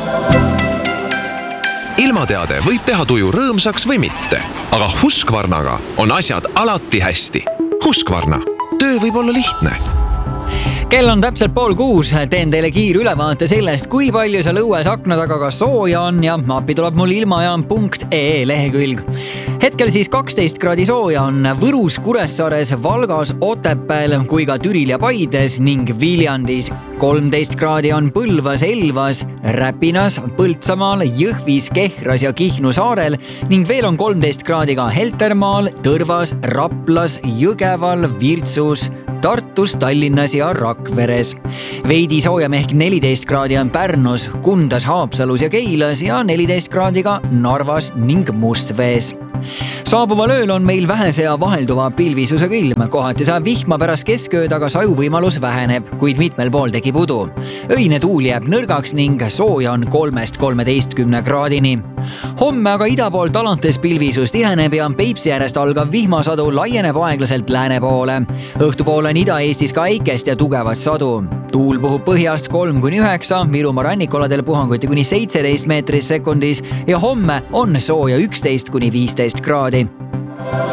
Ilmateade võib teha tuju rõõmsaks või mitte, aga Husqvarnaga on asjad alati hästi. Husqvarna. Töö võib olla lihtne. Kell on täpselt 5:30, teen teile kiire ülevaate sellest, kui palju seal õues akna taga ka sooja on ja appi tuleb mul ilmajaam.ee lehekülg. Hetkel siis 12 kraadi sooja on Võrus, Kuressaares, Valgas, Otepääl kui ka Türil ja Paides ning Viljandis. 13 kraadi on Põlvas, Elvas, Räpinas, Põltsamaal, Jõhvis, Kehras ja Kihnu saarel ning veel on 13 kraadi ka Heltermaal, Tõrvas, Raplas, Jõgeval, Virtsus, Tartus, Tallinnas ja Rakveres. Veidi soojem ehk 14 kraadi on Pärnus, Kundas, Haapsalus ja Keilas ja 14 kraadi ka Narvas ning Mustvees. Saabuval ööl on meil vähese ja vahelduva pilvisusega ilm. Kohati saab vihma pärast keskööd, aga sajuvõimalus väheneb, kuid mitmel pool tekib udu. Öine tuul jääb nõrgaks ning sooja on 3-13 kraadini. Homme aga ida poolt alates pilvisus tiheneb ja Peipsi äärest algav vihmasadu laieneb aeglaselt lääne poole. Õhtupoole on Ida-Eestis ka äikest ja tugevat sadu. Tuul puhub põhjast 3-9, Virumaa rannikoladel puhanguti kuni 17 meetrit sekundis ja homme on sooja 11-15 kraadi.